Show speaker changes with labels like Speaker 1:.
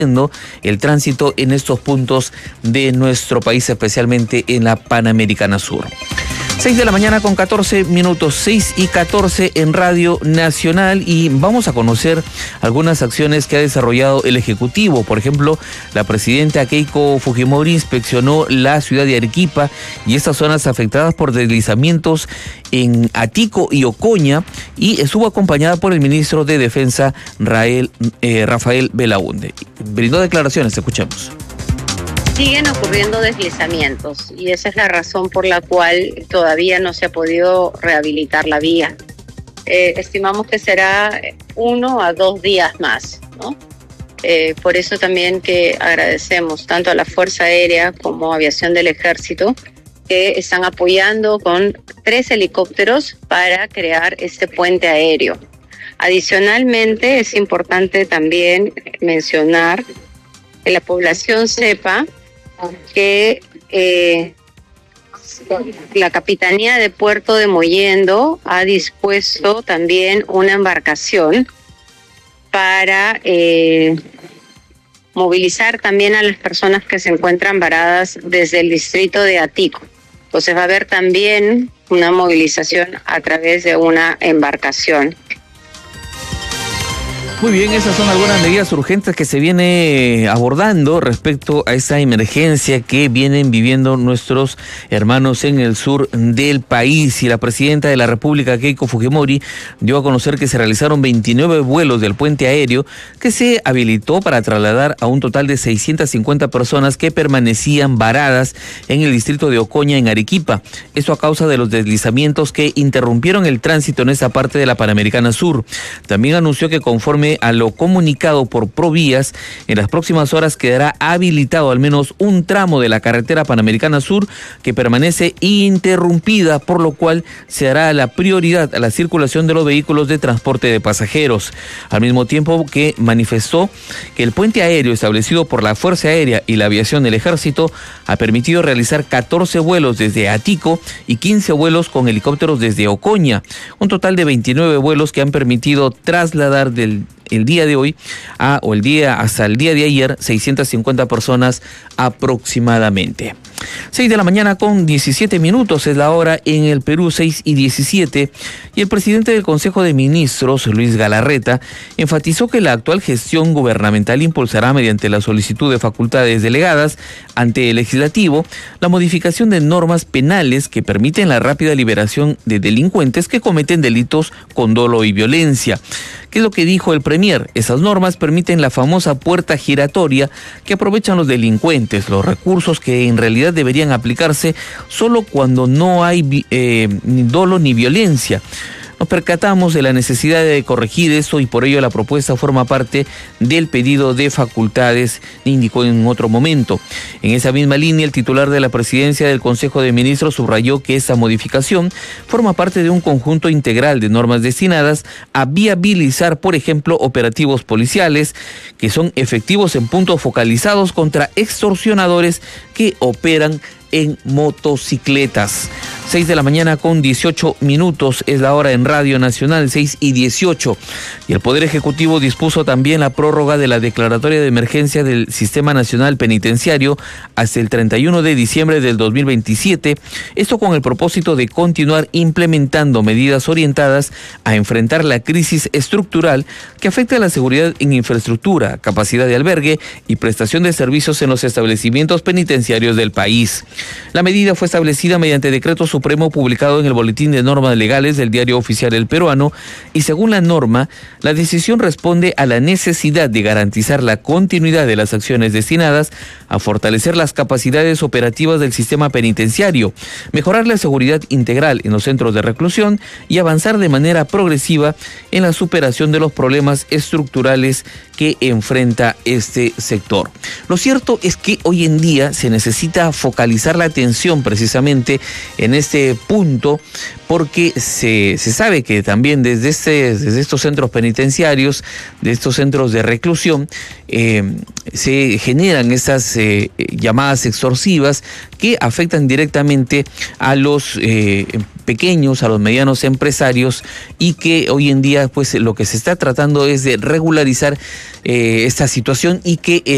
Speaker 1: el tránsito en estos puntos de nuestro país, especialmente en la Panamericana Sur. 6 de la mañana con 14 minutos, 6 y 14 en Radio Nacional, y vamos a conocer algunas acciones que ha desarrollado el Ejecutivo. Por ejemplo, la presidenta Keiko Fujimori inspeccionó la ciudad de Arequipa y estas zonas afectadas por deslizamientos en Atico y Ocoña, y estuvo acompañada por el ministro de Defensa, Rafael Belaúnde. Brindó declaraciones, escuchemos.
Speaker 2: Siguen ocurriendo deslizamientos y esa es la razón por la cual todavía no se ha podido rehabilitar la vía. Estimamos que será 1 a 2 días más, ¿no? Por eso también que agradecemos tanto a la Fuerza Aérea como a Aviación del Ejército, que están apoyando con 3 helicópteros para crear este puente aéreo. Adicionalmente, es importante también mencionar que la población sepa que la Capitanía de Puerto de Mollendo ha dispuesto también una embarcación para movilizar también a las personas que se encuentran varadas desde el distrito de Atico. Entonces va a haber también una movilización a través de una embarcación.
Speaker 1: Muy bien, esas son algunas medidas urgentes que se viene abordando respecto a esa emergencia que vienen viviendo nuestros hermanos en el sur del país. Y la presidenta de la República, Keiko Fujimori, dio a conocer que se realizaron 29 vuelos del puente aéreo que se habilitó para trasladar a un total de 650 personas que permanecían varadas en el distrito de Ocoña, en Arequipa. Esto a causa de los deslizamientos que interrumpieron el tránsito en esa parte de la Panamericana Sur. También anunció que conforme a lo comunicado por Provías, en las próximas horas quedará habilitado al menos un tramo de la carretera Panamericana Sur que permanece interrumpida, por lo cual se dará la prioridad a la circulación de los vehículos de transporte de pasajeros. Al mismo tiempo que manifestó que el puente aéreo establecido por la Fuerza Aérea y la Aviación del Ejército ha permitido realizar 14 vuelos desde Atico y 15 vuelos con helicópteros desde Ocoña, un total de 29 vuelos que han permitido trasladar el día de hoy hasta el día de ayer 650 personas aproximadamente. 6 de la mañana con 17 minutos es la hora en el Perú, 6 y 17, y el presidente del Consejo de Ministros, Luis Galarreta, enfatizó que la actual gestión gubernamental impulsará mediante la solicitud de facultades delegadas ante el Legislativo la modificación de normas penales que permiten la rápida liberación de delincuentes que cometen delitos con dolo y violencia. ¿Qué es lo que dijo el Premier? Esas normas permiten la famosa puerta giratoria que aprovechan los delincuentes, los recursos que en realidad deberían aplicarse solo cuando no hay ni dolo ni violencia. Nos percatamos de la necesidad de corregir eso y por ello la propuesta forma parte del pedido de facultades, indicó en otro momento. En esa misma línea, el titular de la presidencia del Consejo de Ministros subrayó que esa modificación forma parte de un conjunto integral de normas destinadas a viabilizar, por ejemplo, operativos policiales que son efectivos en puntos focalizados contra extorsionadores que operan en motocicletas. 6 de la mañana con 18 minutos es la hora en Radio Nacional, 6 y 18. Y el Poder Ejecutivo dispuso también la prórroga de la declaratoria de emergencia del Sistema Nacional Penitenciario hasta el 31 de diciembre del 2027. Esto con el propósito de continuar implementando medidas orientadas a enfrentar la crisis estructural que afecta a la seguridad en infraestructura, capacidad de albergue y prestación de servicios en los establecimientos penitenciarios del país. La medida fue establecida mediante decreto supremo publicado en el Boletín de Normas Legales del Diario Oficial El Peruano, y según la norma, la decisión responde a la necesidad de garantizar la continuidad de las acciones destinadas a fortalecer las capacidades operativas del sistema penitenciario, mejorar la seguridad integral en los centros de reclusión y avanzar de manera progresiva en la superación de los problemas estructurales que enfrenta este sector. Lo cierto es que hoy en día se necesita focalizar la atención precisamente en este punto, porque se sabe que también desde estos centros penitenciarios, de estos centros de reclusión, se generan estas llamadas extorsivas que afectan directamente a los pequeños, a los medianos empresarios, y que hoy en día pues lo que se está tratando es de regularizar esta situación y que